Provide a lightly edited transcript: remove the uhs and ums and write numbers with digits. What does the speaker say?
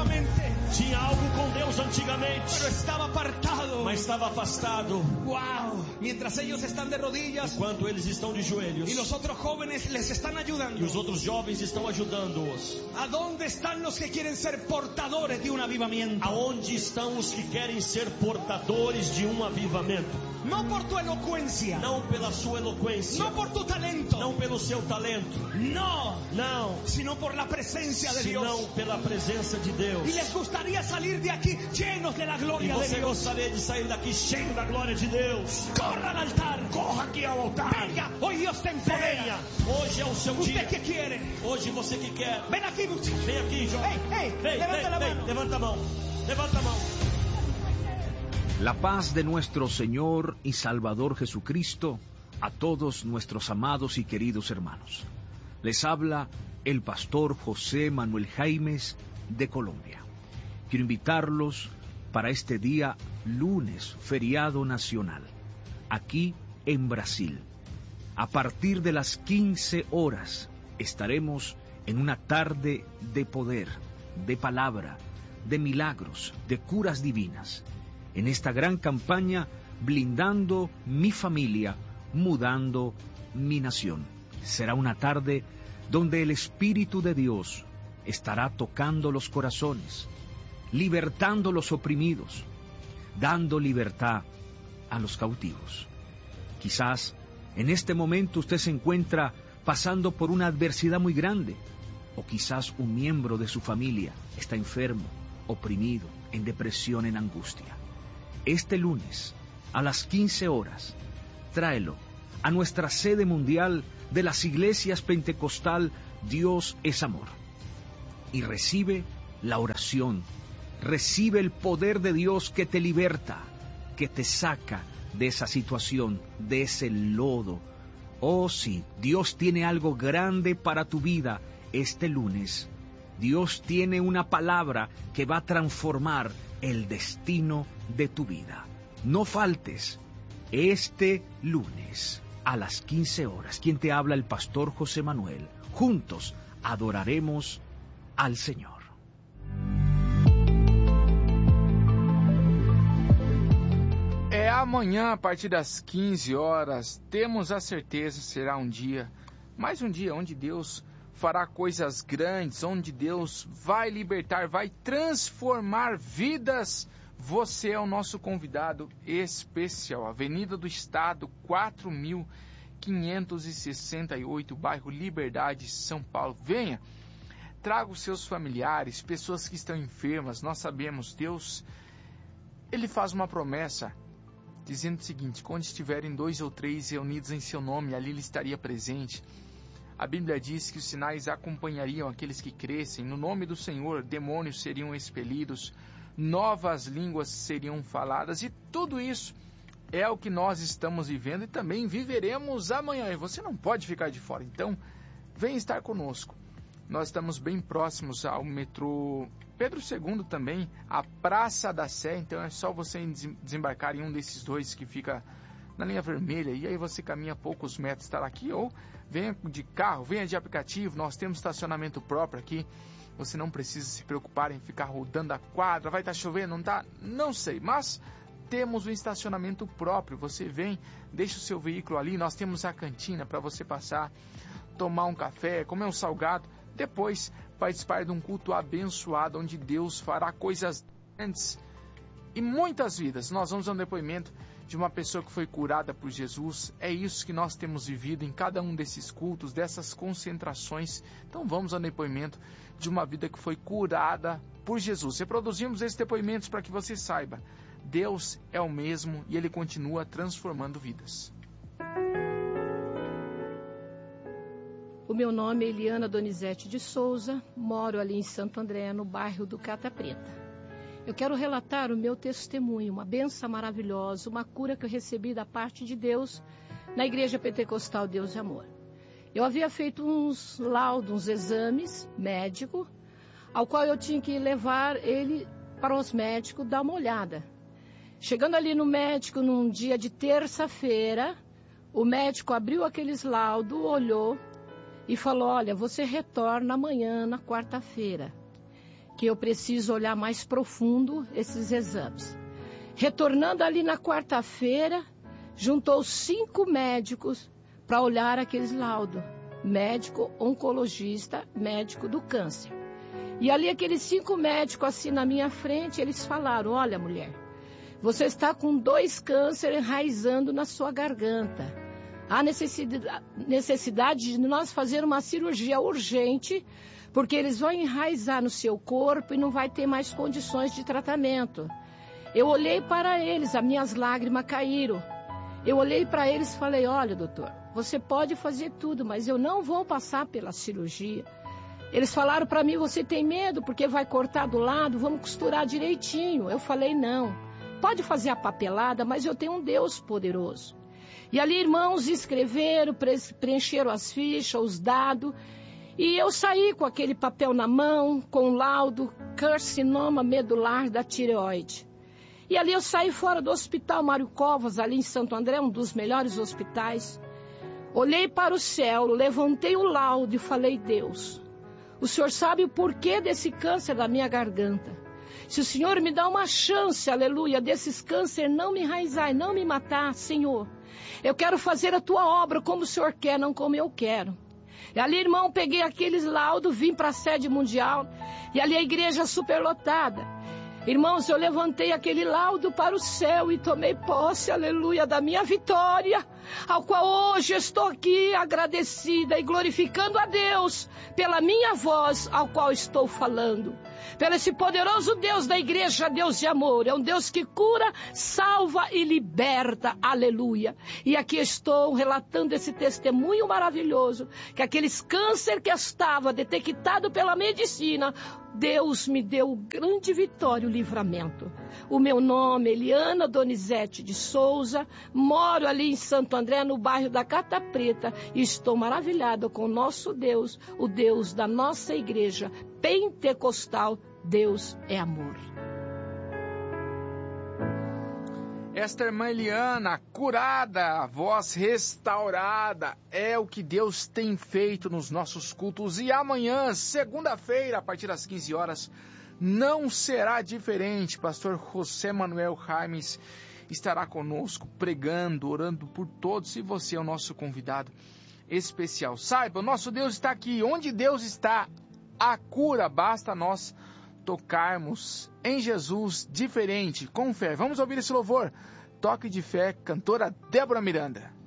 antiguamente, tinha algo com Deus antigamente, pero estaba apartado. mas estava afastado. Wow. Mientras ellos están de rodillas Enquanto eles estão de joelhos y los otros jóvenes les están e ayudando. os outros jovens estão ajudando-os. ¿A dónde están los que quieren ser portadores de un avivamiento? Aonde estão os que querem ser portadores de um avivamento? No por tu elocuencia, Não pela sua eloquência, no por tu talento, não pelo seu talento, no, não, sino por la presencia de senão Dios. pela presença de Deus. Y les gustaría salir de aquí llenos de la E gloria de você Dios. gostaria de sair daqui cheio da glória de Deus? Corra al altar. Corra aqui ao altar. Venga, hoy Dios te Venha, empodera. hoje é o seu ¿Usted dia. qué quiere? Hoje você que quer. Ven aquí, muchacho. Vem aqui, jovem. Hey, levanta la mano. Levanta a mão. Levanta a mão. La paz de nuestro Señor y Salvador Jesucristo a todos nuestros amados y queridos hermanos. Les habla el pastor José Manuel Jaimes de Colombia. Quiero invitarlos para este día lunes, feriado nacional, aquí en Brasil. A partir de las 15 horas estaremos en una tarde de poder, de palabra, de milagros, de curas divinas. En esta gran campaña, blindando mi familia, mudando mi nación. Será una tarde donde el Espíritu de Dios estará tocando los corazones, libertando los oprimidos, dando libertad a los cautivos. Quizás en este momento usted se encuentra pasando por una adversidad muy grande, o quizás un miembro de su familia está enfermo, oprimido, en depresión, en angustia. Este lunes, a las 15 horas, tráelo a nuestra sede mundial de las iglesias pentecostal Dios es Amor. Y recibe la oración, recibe el poder de Dios que te liberta, que te saca de esa situación, de ese lodo. Oh sí, Dios tiene algo grande para tu vida este lunes. Dios tiene una palabra que va a transformar el destino de tu vida. No faltes este lunes a las 15 horas. Quien te habla, el pastor José Manuel. Juntos adoraremos al Señor. É amanhã, a partir das 15 horas, temos a certeza, será um dia, mais um dia onde Deus fará coisas grandes, onde Deus vai libertar, vai transformar vidas. Você é o nosso convidado especial. Avenida do Estado, 4.568, bairro Liberdade, São Paulo. Venha, traga os seus familiares, pessoas que estão enfermas. Nós sabemos, Deus, Ele faz uma promessa, dizendo o seguinte: quando estiverem 2 ou 3 reunidos em seu nome, ali Ele estaria presente. A Bíblia diz que os sinais acompanhariam aqueles que crescem. No nome do Senhor, demônios seriam expelidos, novas línguas seriam faladas, e tudo isso é o que nós estamos vivendo e também viveremos amanhã. E você não pode ficar de fora. Então, vem estar conosco. Nós estamos bem próximos ao metrô Pedro II também, a Praça da Sé. Então é só você desembarcar em um desses dois que fica na linha vermelha, e aí você caminha poucos metros, estará aqui, ou venha de carro, venha de aplicativo. Nós temos estacionamento próprio aqui. Você não precisa se preocupar em ficar rodando a quadra. Vai estar chovendo, não está? Não sei, mas temos um estacionamento próprio. Você vem, deixa o seu veículo ali. Nós temos a cantina para você passar, tomar um café, comer um salgado, depois participar de um culto abençoado, onde Deus fará coisas grandes e muitas vidas. Nós vamos a um depoimento de uma pessoa que foi curada por Jesus. É isso que nós temos vivido em cada um desses cultos, dessas concentrações. Então vamos ao depoimento de uma vida que foi curada por Jesus. Reproduzimos esses depoimentos para que você saiba: Deus é o mesmo e Ele continua transformando vidas. O meu nome é Eliana Donizete de Souza, moro ali em Santo André, no bairro do Cata Preta. Eu quero relatar o meu testemunho, uma benção maravilhosa, uma cura que eu recebi da parte de Deus na Igreja Pentecostal Deus e Amor. Eu havia feito uns laudos, uns exames médicos, ao qual eu tinha que levar ele para os médicos dar uma olhada. Chegando ali no médico num dia de terça-feira, o médico abriu aqueles laudos, olhou e falou: olha, você retorna amanhã na quarta-feira. que eu preciso olhar mais profundo esses exames. Retornando ali na quarta-feira, juntou 5 médicos para olhar aqueles laudos. Médico oncologista, médico do câncer. E ali aqueles 5 médicos assim na minha frente, eles falaram: olha, mulher, você está com 2 cânceres enraizando na sua garganta. Há necessidade de nós fazer uma cirurgia urgente, porque eles vão enraizar no seu corpo e não vai ter mais condições de tratamento. Eu olhei para eles, as minhas lágrimas caíram. Eu olhei para eles e falei: olha, doutor, você pode fazer tudo, mas eu não vou passar pela cirurgia. Eles falaram para mim: você tem medo porque vai cortar do lado, vamos costurar direitinho. Eu falei: não, pode fazer a papelada, mas eu tenho um Deus poderoso. E ali, irmãos, escreveram, preencheram as fichas, os dados, e eu saí com aquele papel na mão, com o laudo carcinoma medular da tireoide. E ali eu saí fora do Hospital Mário Covas, ali em Santo André, um dos melhores hospitais. Olhei para o céu, levantei o laudo e falei: Deus, o Senhor sabe o porquê desse câncer da minha garganta. Se o Senhor me dá uma chance, aleluia, desses câncer não me enraizar e não me matar, Senhor, eu quero fazer a tua obra como o Senhor quer, não como eu quero. E ali, irmão, peguei aqueles laudos, vim para a sede mundial, e ali a igreja superlotada. Irmãos, eu levantei aquele laudo para o céu e tomei posse, aleluia, da minha vitória, ao qual hoje estou aqui agradecida e glorificando a Deus pela minha voz, ao qual estou falando. Pelo esse poderoso Deus da igreja, Deus de amor, é um Deus que cura, salva e liberta, aleluia. E aqui estou relatando esse testemunho maravilhoso, que aqueles câncer que estava detectado pela medicina, Deus me deu grande vitória e o livramento. O meu nome é Eliana Donizete de Souza, moro ali em Santo André, no bairro da Cata Preta, e estou maravilhada com o nosso Deus, o Deus da nossa igreja pentecostal. Deus é amor. Esta irmã Eliana, curada, voz restaurada, é o que Deus tem feito nos nossos cultos. E amanhã, segunda-feira, a partir das 15 horas, não será diferente. Pastor José Manuel Jaimes estará conosco, pregando, orando por todos. E você é o nosso convidado especial. Saiba, o nosso Deus está aqui. Onde Deus está, a cura, basta nós tocarmos em Jesus diferente, com fé. Vamos ouvir esse louvor. Toque de fé, cantora Débora Miranda.